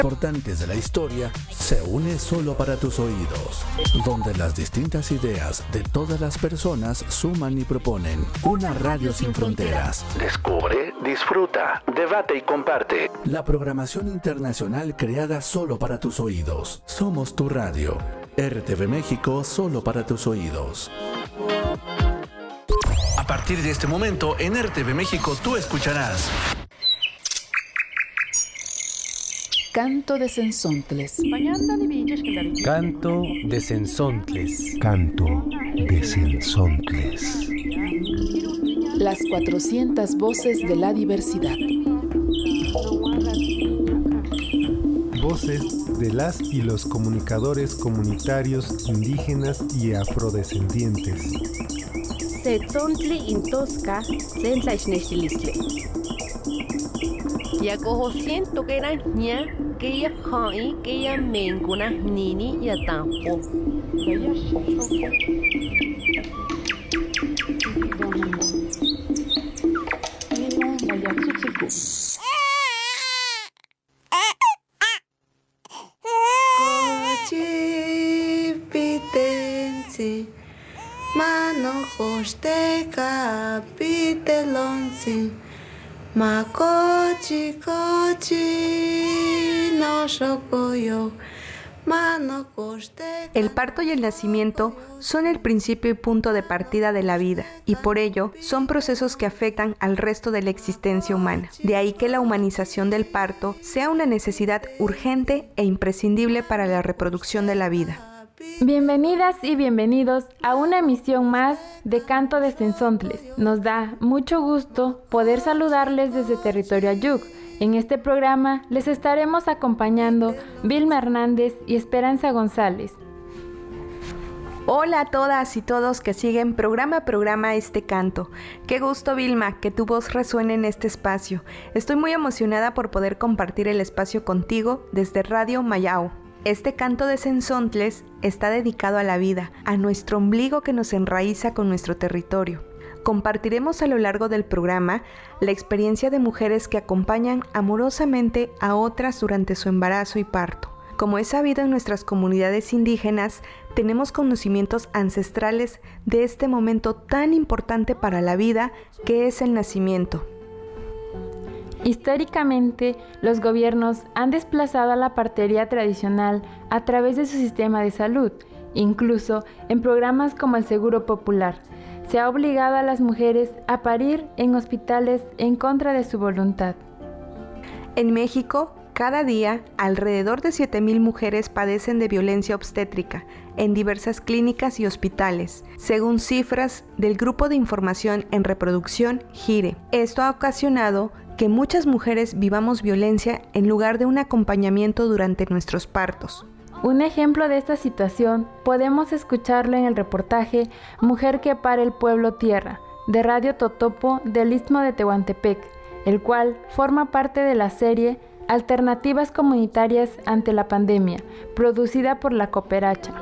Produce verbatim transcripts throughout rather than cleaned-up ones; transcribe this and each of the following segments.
importantes de la historia se une solo para tus oídos, donde las distintas ideas de todas las personas suman y proponen una radio sin fronteras. Descubre, disfruta, debate y comparte. La programación internacional creada solo para tus oídos. Somos tu radio. R T V México, solo para tus oídos. A partir de este momento, en R T V México tú escucharás Canto de Cenzontles. Canto de Cenzontles. Canto de Cenzontles. Las cuatrocientas voces de la diversidad. Voces de las y los comunicadores comunitarios indígenas y afrodescendientes. Setzontli intosca, sensaixnextilistle. Yacojo siento que era ña, que ya hai, que ya mencuna nini ya tampo. Cochipitensi, mano costeca, pitelonsi. Macochi, cochi, no shokoyo, mano coste. El parto y el nacimiento son el principio y punto de partida de la vida, y por ello son procesos que afectan al resto de la existencia humana. De ahí que la humanización del parto sea una necesidad urgente e imprescindible para la reproducción de la vida. Bienvenidas y bienvenidos a una emisión más de Canto de Cenzontles. Nos da mucho gusto poder saludarles desde Territorio Ayuk. En este programa les estaremos acompañando Vilma Hernández y Esperanza González. Hola a todas y todos que siguen programa a programa este canto. Qué gusto, Vilma, que tu voz resuene en este espacio. Estoy muy emocionada por poder compartir el espacio contigo desde Radio Mayao. Este canto de Cenzontles está dedicado a la vida, a nuestro ombligo que nos enraiza con nuestro territorio. Compartiremos a lo largo del programa la experiencia de mujeres que acompañan amorosamente a otras durante su embarazo y parto. Como es sabido en nuestras comunidades indígenas, tenemos conocimientos ancestrales de este momento tan importante para la vida que es el nacimiento. Históricamente, los gobiernos han desplazado a la partería tradicional a través de su sistema de salud, incluso en programas como el Seguro Popular. Se ha obligado a las mujeres a parir en hospitales en contra de su voluntad. En México, cada día, alrededor de siete mil mujeres padecen de violencia obstétrica en diversas clínicas y hospitales, según cifras del Grupo de Información en Reproducción, GIRE. Esto ha ocasionado que muchas mujeres vivamos violencia en lugar de un acompañamiento durante nuestros partos. Un ejemplo de esta situación podemos escucharlo en el reportaje Mujer que pare el pueblo tierra, de Radio Totopo del Istmo de Tehuantepec, el cual forma parte de la serie Alternativas Comunitarias ante la Pandemia, producida por La Cooperacha.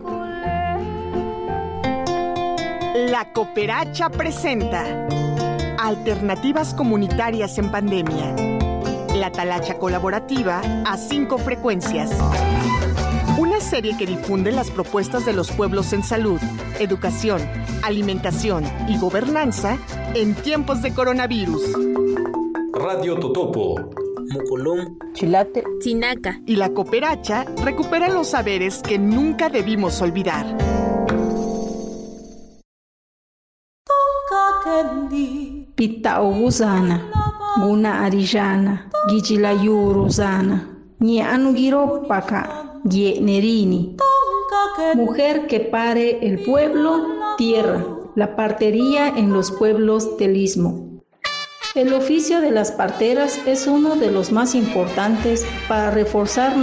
La Cooperacha presenta Alternativas Comunitarias en Pandemia. La talacha colaborativa a cinco frecuencias. Una serie que difunde las propuestas de los pueblos en salud, educación, alimentación y gobernanza en tiempos de coronavirus. Radio Totopo, Muculum, Chilate, Chinaca y La Cooperacha recupera los saberes que nunca debimos olvidar. Pitauguzana, Guna Arillana, Gichilayuruzana, Ñanu Giropaka, Yenerini. Mujer que pare el pueblo, tierra, la partería en los pueblos del Istmo. El oficio de las parteras es uno de los más importantes para reforzar